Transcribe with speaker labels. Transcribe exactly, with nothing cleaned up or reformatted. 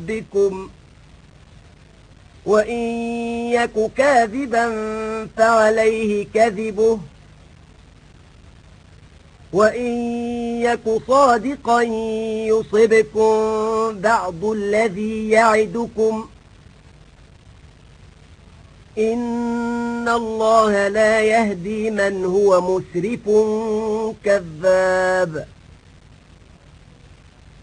Speaker 1: ربكم وإن يك كاذبا فعليه كذبه وإن يك صادقا يصبكم بعض الذي يعدكم إن الله لا يهدي من هو مسرف كذاب.